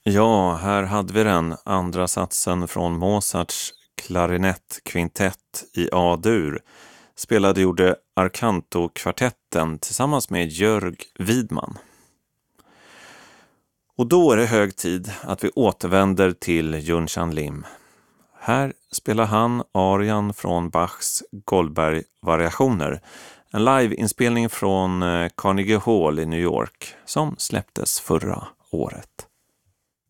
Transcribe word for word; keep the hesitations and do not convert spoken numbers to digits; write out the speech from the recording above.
Ja, här hade vi den andra satsen från Mozarts klarinettkvintett i A-dur. Spelade gjorde Arcanto-kvartetten tillsammans med Jörg Widman. Och då är det hög tid att vi återvänder till Yunshan Lim. Här spelar han arian från Bachs Goldberg-variationer. En liveinspelning från Carnegie Hall i New York som släpptes förra året.